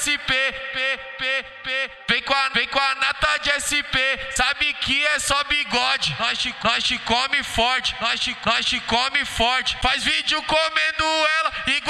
SP, vem com a nata de SP, sabe que é só bigode. Nós te come forte, nós te come forte. Faz vídeo comendo ela igual